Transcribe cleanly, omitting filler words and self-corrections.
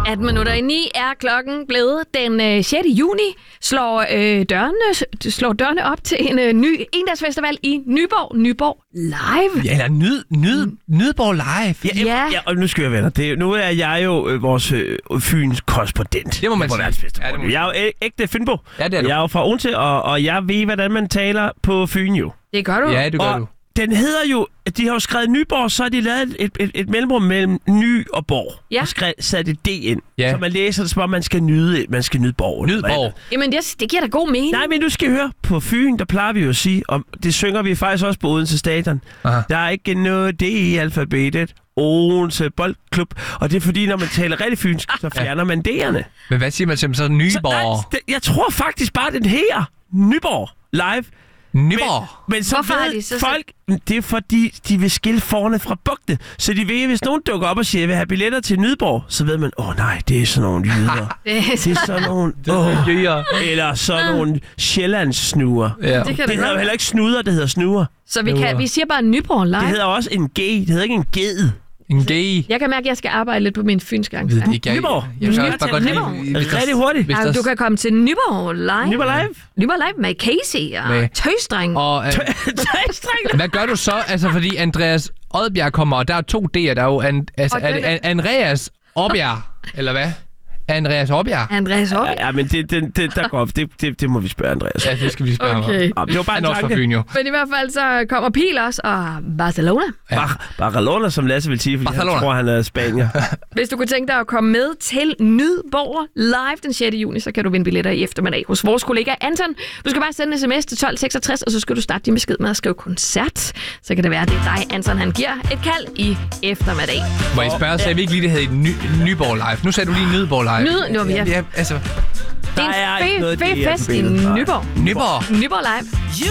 18 minutter i 9 er klokken blevet. Den 6. juni slår dørene op til en ny endagsfestival i Nyborg Live. Ja, eller Nyborg Live. Ja. Og nu skal jeg venner. Nu er jeg jo vores Fyns korrespondent. Det må man sige. Ja, jeg er jo ægte Fynbo. Ja, det er du. Jeg er jo fra Odense, og jeg ved, hvordan man taler på Fyn jo. Det gør du. Ja, det gør du. Den hedder jo, de har jo skrevet Nyborg, så har de lavet et mellemrum mellem Ny og Borg. Ja. Og sat et D ind. Ja. Så man læser det, som om man skal nyde Borg. Nydborg. Jamen, det giver da god mening. Nej, men du skal høre, på Fyn, der plejer vi jo at sige, og det synger vi faktisk også på Odense Stadion. Aha. Der er ikke noget D i alfabetet. Odense Boldklub. Og det er fordi, når man taler rigtig fynsk, så fjerner man D'erne. Men hvad siger man til så Nyborg? Jeg tror faktisk bare, den her Nyborg Live. Nyborg? Men så Hvorfor har de ved så folk, det er fordi, de vil skille forne fra bugte. Så de ved, hvis nogen dukker op og siger, at jeg vil have billetter til Nyborg, så ved man, nej, det er sådan nogle jyder. Det er sådan nogle... eller sådan nogle sjællandssnuer. Ja. Det kan Det da hedder jo godt. heller ikke snuder, det hedder snuer. Så vi siger bare Nyborg Live. Det hedder også en G, det hedder ikke en ged. En gay. Jeg kan mærke, at jeg skal arbejde lidt på min fynske Ved accent. det ikke. Nyborg. Jeg kan også bare godt Nyborg. lide... Rigtig hurtigt. Hvis Ja, der- du kan komme til Nyborg Live. Nyborg Live. Nyborg Live med Casey og Med- Tøsdreng. Og, hvad gør du så? Altså, fordi Andreas Odbjerg kommer, og der er 2 D'er. Der er jo Andreas Odbjerg, eller hvad? Andreas Odbjerg? Andreas Aarhus. Ja, men der går op. Det må vi spørge Andreas. Ja, det skal vi spørge ham om. Okay. Ja, det var bare Han en er også fra tanke. Fyn, jo. Men i hvert fald så kommer Pil også, og Barcelona. Barcelona, som Lasse vil sige, fordi Barcelona. han tror, han er spanier. Hvis du kunne tænke dig at komme med til Nyborg Live den 6. juni, så kan du vinde billetter i eftermiddag hos vores kollega Anton. Du skal bare sende en sms til 1266, og så skal du starte din besked med at skrive koncert. Så kan det være, at det er dig, Anton, han giver et kald i eftermiddag. Hvor I spørger, sagde vi ikke lige, det hed Nyborg Live? Nu sagde du lige Nydborg Live. Nu er vi her. Ja, altså... Det Der er er ikke en noget fed DR fest i på billedet. Nyborg. Nyborg. Nyborg Live.